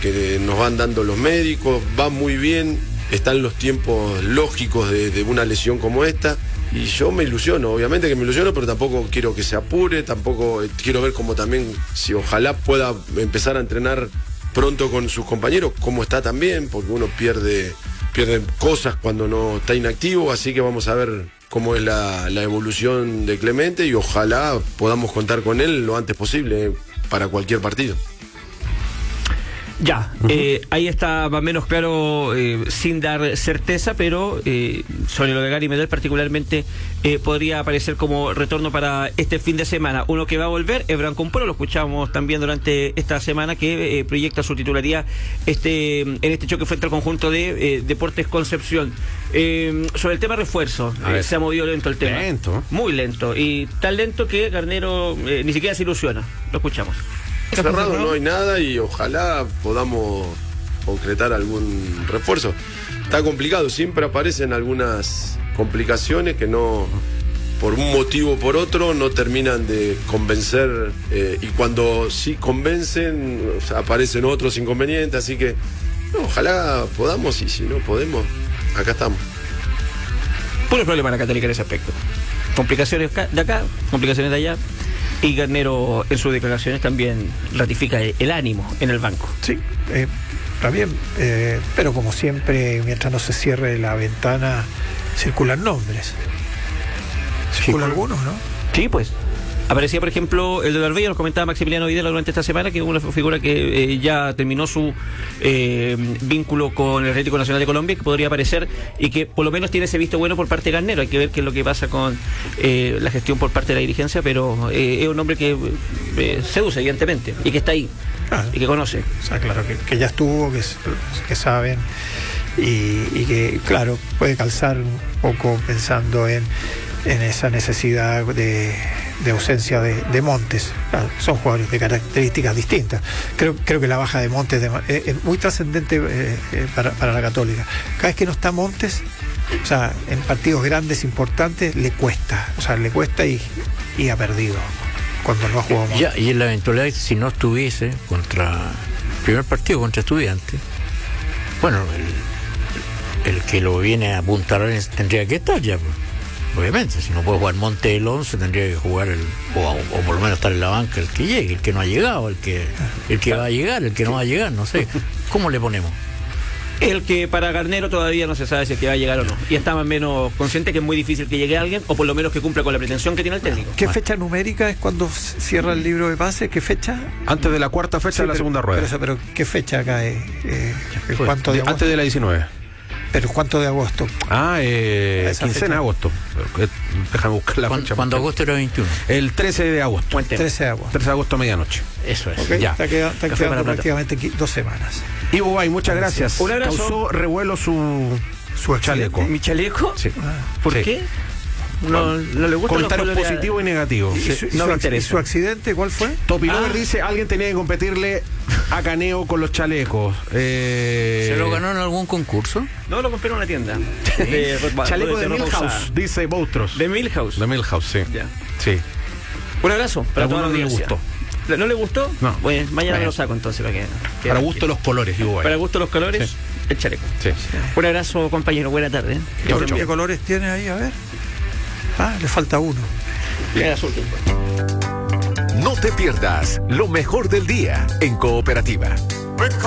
que nos van dando los médicos, va muy bien, están los tiempos lógicos de una lesión como esta. Y yo me ilusiono, obviamente que me ilusiono, pero tampoco quiero que se apure, tampoco quiero ver cómo también, si ojalá pueda empezar a entrenar pronto con sus compañeros, cómo está también, porque uno pierde cosas cuando no está inactivo, así que vamos a ver cómo es la evolución de Clemente y ojalá podamos contar con él lo antes posible para cualquier partido. Ya, ahí está más o menos claro, sin dar certeza, pero sobre lo de Gary Medel particularmente podría aparecer como retorno para este fin de semana. Uno que va a volver es Branco Polo, lo escuchamos también durante esta semana, que proyecta su titularidad en este choque frente al conjunto de Deportes Concepción. Sobre el tema refuerzo, se ha movido lento el tema. Lento. Muy lento, y tan lento que Garnero ni siquiera se ilusiona. Lo escuchamos. Cerrado no hay nada y ojalá podamos concretar algún refuerzo. Está complicado, siempre aparecen algunas complicaciones que no, por un motivo o por otro, no terminan de convencer, y cuando sí convencen, aparecen otros inconvenientes, así que ojalá podamos, y si no podemos, acá estamos. Puro problema en la Católica en ese aspecto. Complicaciones de acá, complicaciones de allá. Y Garnero en sus declaraciones también ratifica el ánimo en el banco. Sí, también, pero como siempre, mientras no se cierre la ventana, circulan nombres. Circulan algunos, ¿no? Sí, pues. Aparecía, por ejemplo, el de Barbella, nos comentaba Maximiliano Videla durante esta semana, que es una figura que ya terminó su vínculo con el Atlético Nacional de Colombia, que podría aparecer y que por lo menos tiene ese visto bueno por parte de Garnero. Hay que ver qué es lo que pasa con la gestión por parte de la dirigencia, pero es un hombre que seduce, evidentemente, y que está ahí, y que conoce. O sea, claro, que ya estuvo, que saben, y que, claro, puede calzar un poco pensando en esa necesidad de ausencia de Montes. Claro, son jugadores de características distintas. Creo que la baja de Montes es muy trascendente para la Católica. Cada vez que no está Montes, o sea, en partidos grandes, importantes, le cuesta y ha perdido cuando no ha jugado Montes. Ya, y en la eventualidad, si no estuviese contra el primer partido contra Estudiantes, bueno, el que lo viene a apuntar tendría que estar ya, pues. Obviamente, si no puede jugar Monte el 11, tendría que jugar o por lo menos estar en la banca el que llegue, el que no ha llegado, el que va a llegar, el que no va a llegar, no sé. ¿Cómo le ponemos? El que para Garnero todavía no se sabe si es que va a llegar o no. Y está más o menos consciente que es muy difícil que llegue alguien, o por lo menos que cumpla con la pretensión que tiene el técnico. ¿Qué fecha numérica es cuando cierra el libro de pase? ¿Qué fecha? Antes de la cuarta fecha de la segunda rueda. Pero ¿qué fecha acá es? ¿Cuánto de agosto? Antes de la 19. ¿Pero cuánto de agosto? Quincena de agosto. Déjame buscar la fecha. Cuando agosto era 21. El 13 de agosto. 13 de agosto. 13 de agosto a medianoche. Eso es. Okay, ya. Está quedando prácticamente 2 semanas. Ivo Bay, muchas gracias. Un abrazo. Causó revuelo su chaleco. ¿Mi chaleco? Sí. ¿Por Sí. qué? No le gusta. Comentarios positivos y negativos. No me interesa. ¿Y su accidente cuál fue? Topilover dice, alguien tenía que competirle a Caneo con los chalecos. ¿Se lo ganó en algún concurso? No, lo compré en una tienda. Chaleco de ropa usada. Milhouse, dice Boutros. De Milhouse. De Milhouse, sí. Ya. Sí. Un abrazo para toda la no le audiencia. gustó. ¿No le gustó? No. Bueno, mañana me lo saco entonces para que Para gusto los colores, Ivo Bay. Para gusto los colores, Sí. el chaleco. Sí. Un abrazo, compañero. Buena tarde. ¿Qué colores tiene ahí? A ver. Le falta uno. El azul. No te pierdas lo mejor del día en Cooperativa.